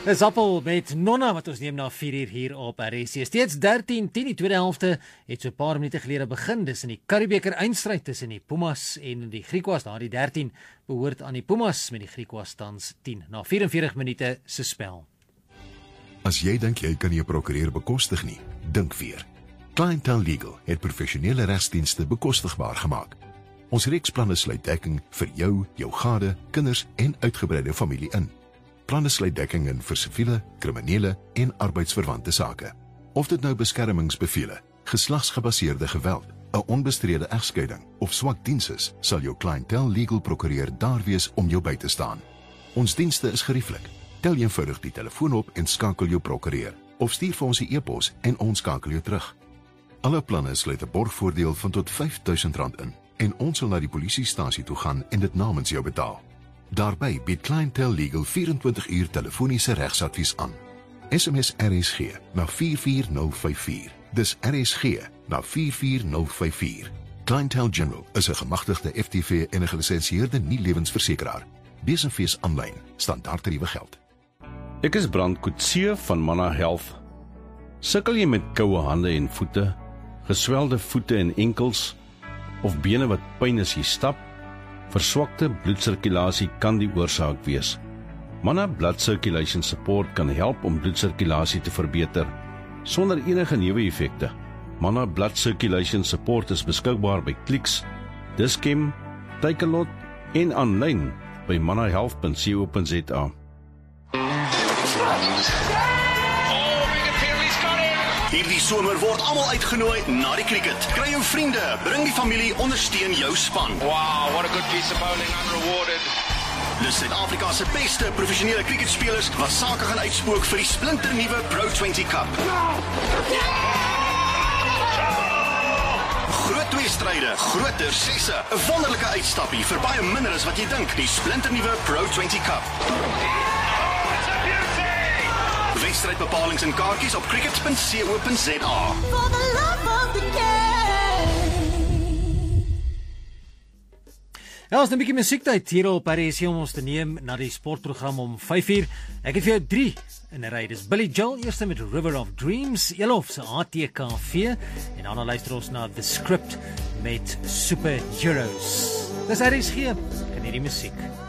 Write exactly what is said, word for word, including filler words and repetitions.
Dis Appel met Nonna wat ons neem na vier uur hier op R S C. Steeds dertien tien, die tweede helfte het so 'n paar minute gelede begin. Dis in die Currie-beker eindstryd tussen die Pumas en die Griquas. Daar die dertien behoort aan die Pumas met die Griquas tans tien na vyf en veertig minute se spel. As jy dink jy kan nie 'n prokureur bekostig nie, dink weer. Clientele Legal het professionele regsdienste bekostigbaar gemaak. Ons reksplanne sluit dekking vir jou, jou gade, kinders en uitgebreide familie in. Planne sluit dekking in vir siviele, kriminele en arbeidsverwante sake. Of dit nou beskermingsbevele, geslagsgebaseerde geweld, 'n onbestrede egskeiding of swak diens is, sal jou Clientele Legal prokureur daar wees om jou by te staan. Ons dienste is gerieflik. Tel eenvoudig die telefoon op en skakel jou prokureur, of stuur vir ons 'n e-pos en ons skakel jou terug. Alle planne sluit 'n borgvoordeel van tot vyf duisend rand in en ons sal na die polisiestasie toe gaan en dit namens jou betaal. Daarby bied Clientele Legal vyf en twintig uur telefoniese regsadvies aan. S M S R S G na vier vier nul vyf vier. Dis R S G na vier vier nul vyf vier. Clientele General is 'n gemagtigde F T V en 'n gelisensieerde nie-lewensversekeraar. Besenfees aanlyn, standaardtariewe geld. Ek is Brand Coetzee van Manna Health. Sukkel jy met koue hande en voete, geswelde voete en enkels, of bene wat pyn as jy stap? Verswakte bloedsirkulasie kan die oorsaak wees. Manna Blood Circulation Support kan help om bloedsirkulasie te verbeter, sonder enige neeweffekte. Manna Blood Circulation Support is beskikbaar by Clicks, Dis-Chem, Takealot en aanlyn by manna health punt co punt za. Hierdie somer word almal uitgenooi na die cricket. Kry jou vriende, bring die familie, ondersteun jou span. Wow, what a good piece of bowling, unrewarded. Dis Suid-Afrika se beste professionele cricketspelers wat sake gaan uitspook vir die splinternuwe Pro twintig Cup. Groot wedstryde, groter sesse, 'n wonderlike uitstappie vir baie minder as wat jy dink. Die splinternuwe Pro twintig Cup. Wedstrydbepalings en kaartjies op cricket punt co punt za. For the love of the game. Ja, ons het 'n bietjie musiektyd hier op R S C om ons te neem na die sportprogram om vyf uur. Ek het vir jou drie in 'n ry. Dis Billy Joel eerste met River of Dreams, Elof se A T K V en dan luister ons na The Script met Superheroes. Dis R S G, kan hierdie musiek.